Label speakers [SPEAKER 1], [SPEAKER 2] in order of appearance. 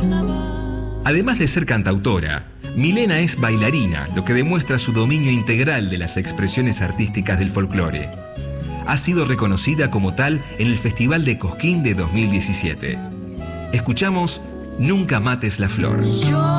[SPEAKER 1] Además de ser cantautora, Milena es bailarina, lo que demuestra su dominio integral de las expresiones artísticas del folclore. Ha sido reconocida como tal en el Festival de Cosquín de 2017. Escuchamos Nunca mates la flor.